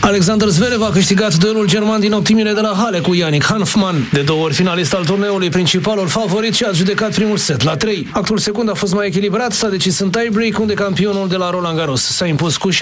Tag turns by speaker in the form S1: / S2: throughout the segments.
S1: Alexander Zverev a câștigat duelul german din optimile de la Halle cu Yannick Hanfmann. De 2 ori finalist al turneului, principalul favorit și a judecat primul set la 3. Actul secund a fost mai echilibrat, s-a decis în tie-break, unde campionul de la Roland Garros s-a impus cu 7-4.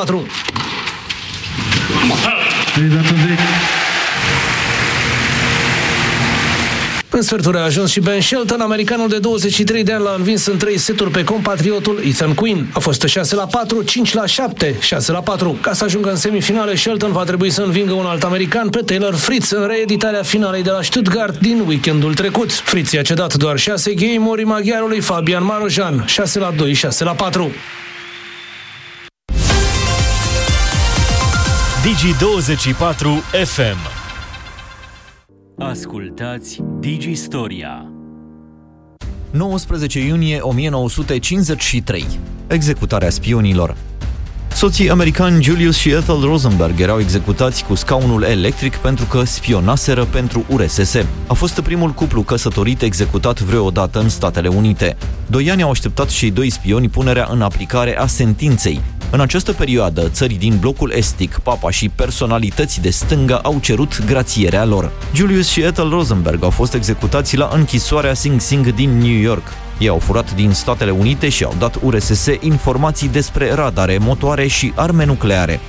S1: În sferturi a ajuns și Ben Shelton, americanul de 23 de ani l-a învins în 3 seturi pe compatriotul Ethan Quinn. A fost 6-4, 5-7, 6-4. Ca să ajungă în semifinale, Shelton va trebui să învingă un alt american pe Taylor Fritz în reeditarea finalei de la Stuttgart din weekendul trecut. Fritz i-a cedat doar 6 game-uri maghiarului Fabian Marojan, 6-2, 6-4.
S2: Digi24 FM. Ascultați Digistoria.
S3: 19 iunie 1953. Executarea spionilor. Soții americani Julius și Ethel Rosenberg erau executați cu scaunul electric pentru că spionaseră pentru URSS. A fost primul cuplu căsătorit executat vreodată în Statele Unite. 2 ani au așteptat cei 2 spioni punerea în aplicare a sentinței. În această perioadă, țări din blocul estic, papa și personalități de stânga au cerut grațierea lor. Julius și Ethel Rosenberg au fost executați la închisoarea Sing Sing din New York. Ei au furat din Statele Unite și au dat URSS informații despre radare, motoare și arme nucleare.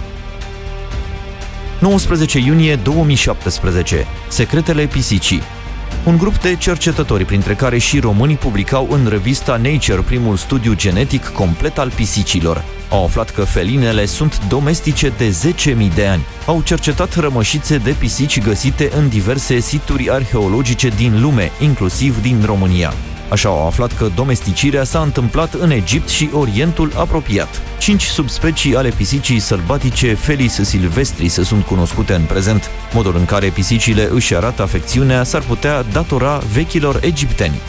S3: 19 iunie 2017. Secretele pisicii. Un grup de cercetători, printre care și români, publicau în revista Nature primul studiu genetic complet al pisicilor. Au aflat că felinele sunt domestice de 10.000 de ani. Au cercetat rămășițe de pisici găsite în diverse situri arheologice din lume, inclusiv din România. Așa au aflat că domesticirea s-a întâmplat în Egipt și Orientul apropiat. 5 subspecii ale pisicii sălbatice Felis silvestris sunt cunoscute în prezent. Modul în care pisicile își arată afecțiunea s-ar putea datora vechilor egipteni.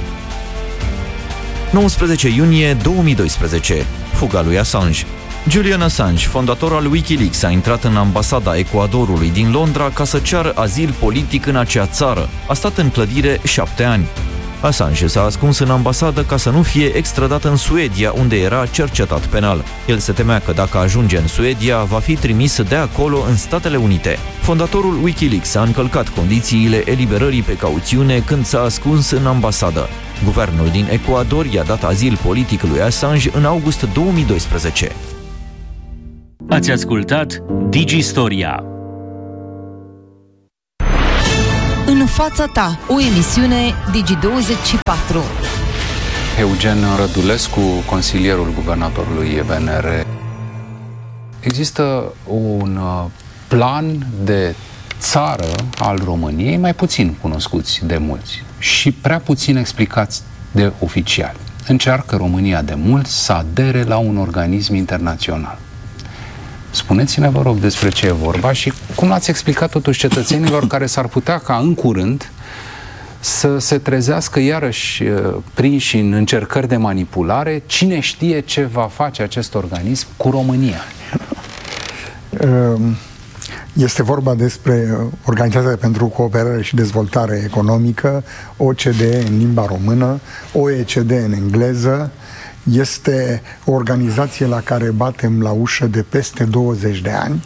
S3: 19 iunie 2012. Fuga lui Assange. Julian Assange, fondator al Wikileaks, a intrat în ambasada Ecuadorului din Londra ca să ceară azil politic în acea țară. A stat în clădire 7 ani. Assange s-a ascuns în ambasadă ca să nu fie extradat în Suedia, unde era cercetat penal. El se temea că dacă ajunge în Suedia, va fi trimis de acolo în Statele Unite. Fondatorul Wikileaks a încălcat condițiile eliberării pe cauțiune când s-a ascuns în ambasadă. Guvernul din Ecuador i-a dat azil politic lui Assange în august 2012.
S2: Ați ascultat Digistoria.
S4: În fața ta, o emisiune Digi24.
S5: Eugen Rădulescu, consilierul guvernatorului VNR. Există un plan de țară al României mai puțin cunoscuți de mulți și prea puțin explicați de oficiali. Încearcă România de mult să adere la un organism internațional. Spuneți-ne, vă rog, despre ce e vorba și cum ați explicat totuși cetățenilor care s-ar putea ca în curând să se trezească iarăși prinși în încercări de manipulare. Cine știe ce va face acest organism cu România?
S6: Este vorba despre Organizația pentru Cooperare și Dezvoltare Economică, OCDE în limba română, OECD în engleză. Este o organizație la care batem la ușă de peste 20 de ani.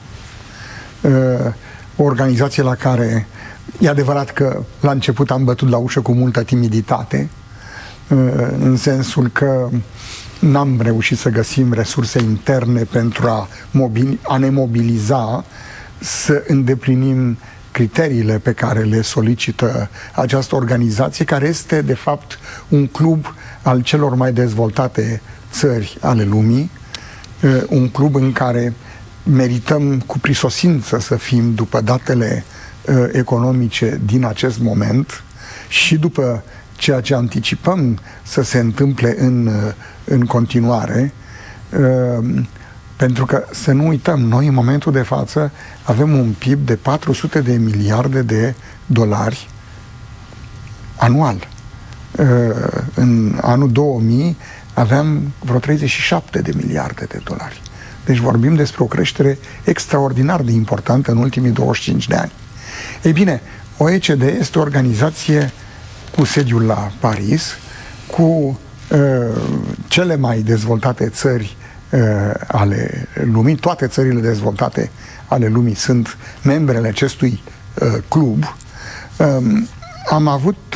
S6: O organizație la care e adevărat că la început am bătut la ușă cu multă timiditate, în sensul că n-am reușit să găsim resurse interne pentru a ne mobiliza să îndeplinim criteriile pe care le solicită această organizație, care este de fapt un club al celor mai dezvoltate țări ale lumii, un club în care merităm cu prisosință să fim după datele economice din acest moment și după ceea ce anticipăm să se întâmple în continuare, pentru că să nu uităm, noi în momentul de față avem un PIB de 400 de miliarde de dolari anual. În anul 2000 aveam vreo 37 de miliarde de dolari. Deci vorbim despre o creștere extraordinar de importantă în ultimii 25 de ani. Ei bine, OECD este o organizație cu sediul la Paris, cu cele mai dezvoltate țări ale lumii, toate țările dezvoltate ale lumii sunt membrele acestui club. Am avut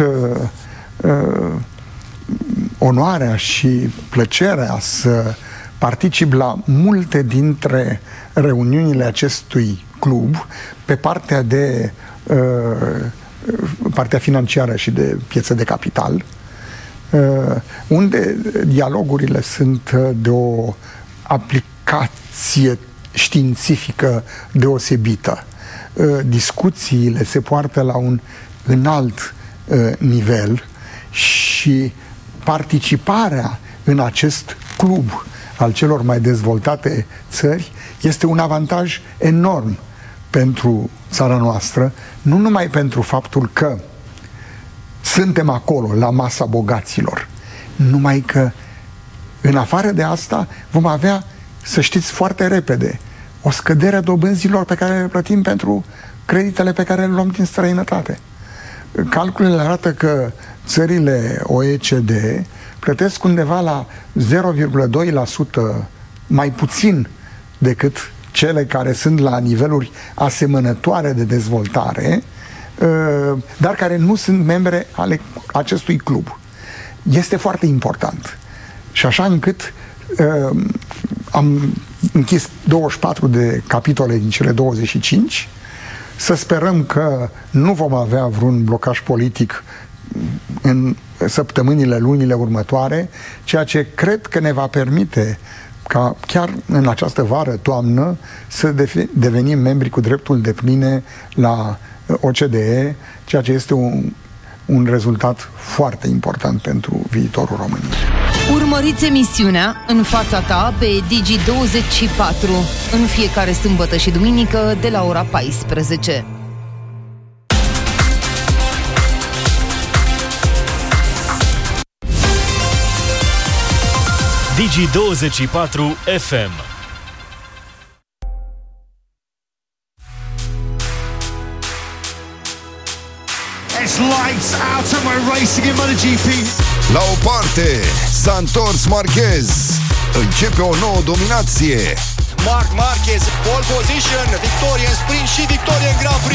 S6: onoarea și plăcerea să particip la multe dintre reuniunile acestui club pe partea de partea financiară și de piețe de capital, unde dialogurile sunt de o aplicație științifică deosebită. Discuțiile se poartă la un înalt nivel și participarea în acest club al celor mai dezvoltate țări este un avantaj enorm pentru țara noastră, nu numai pentru faptul că suntem acolo, la masa bogaților, numai că în afară de asta vom avea, să știți foarte repede, o scădere a dobânzilor pe care le plătim pentru creditele pe care le luăm din străinătate. Calculele arată că țările OECD plătesc undeva la 0,2% mai puțin decât cele care sunt la niveluri asemănătoare de dezvoltare, dar care nu sunt membre ale acestui club. Este foarte important. Și așa încât am închis 24 de capitole din cele 25. Să sperăm că nu vom avea vreun blocaj politic în săptămânile, lunile următoare, ceea ce cred că ne va permite ca chiar în această vară, toamnă, să devenim membri cu dreptul depline la OCDE, ceea ce este un rezultat foarte important pentru viitorul României.
S4: Urmăriți emisiunea În fața ta pe Digi24 în fiecare sâmbătă și duminică de la ora 14.
S2: Digi24 FM.
S7: It's lights out and we're racing in MotoGP.
S8: La o parte, s-a întors Marquez. Începe o nouă dominație.
S7: Marc Marquez, pole position, victorie în sprint și victorie în Grand Prix.